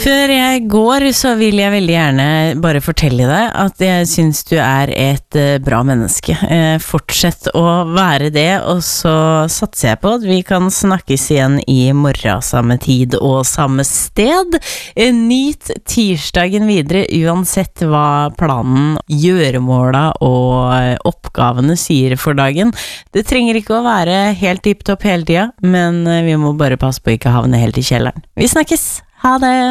Før jeg går så vil jeg veldig gjerne bare fortelle deg at jeg synes du et bra menneske. Fortsett å være det, og så satser jeg på at vi kan snakkes igjen i morgen, samme tid og samme sted. Nyt tirsdagen videre, uansett hva planen, gjøremåla og oppgavene sier for dagen. Det trenger ikke å være helt tipptopp hele tida, men vi må bare passe på ikke havne helt i kjelleren. Vi snakkes! Ha det!